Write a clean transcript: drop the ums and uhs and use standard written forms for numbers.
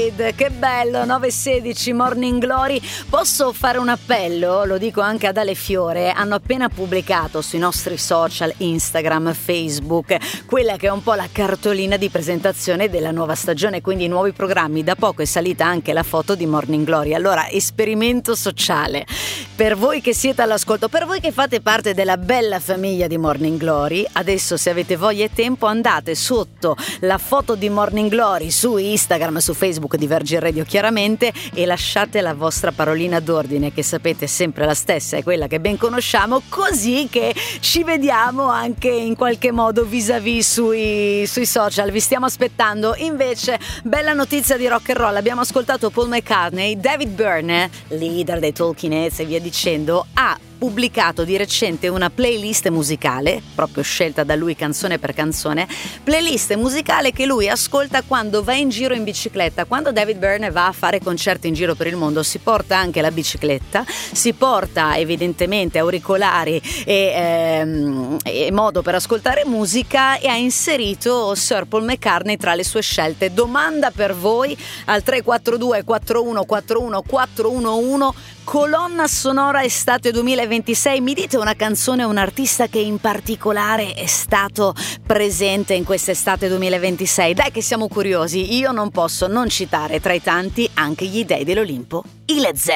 Che bello, 9:16 Morning Glory. Posso fare un appello? Lo dico anche ad Ale Fiore. Hanno appena pubblicato sui nostri social, Instagram, Facebook, quella che è un po' la cartolina di presentazione della nuova stagione, quindi nuovi programmi. Da poco è salita anche la foto di Morning Glory. Allora, esperimento sociale. Per voi che siete all'ascolto, per voi che fate parte della bella famiglia di Morning Glory, adesso se avete voglia e tempo andate sotto la foto di Morning Glory su Instagram, su Facebook di Virgin Radio chiaramente, e lasciate la vostra parolina d'ordine, che sapete sempre la stessa, è quella che ben conosciamo, così che ci vediamo anche in qualche modo vis-à-vis sui social. Vi stiamo aspettando. Invece, bella notizia di rock and roll, abbiamo ascoltato Paul McCartney. David Byrne, leader dei Talking Heads e via dicendo, ha pubblicato di recente una playlist musicale, proprio scelta da lui canzone per canzone, playlist musicale che lui ascolta quando va in giro in bicicletta. Quando David Byrne va a fare concerti in giro per il mondo si porta anche la bicicletta, si porta evidentemente auricolari e modo per ascoltare musica, e ha inserito Sir Paul McCartney tra le sue scelte. Domanda per voi al 342 41 41 411: colonna sonora estate 2026, mi dite una canzone o un artista che in particolare è stato presente in quest'estate 2026? Dai che siamo curiosi. Io non posso non citare tra i tanti anche gli dei dell'Olimpo, i Led Zeppelin.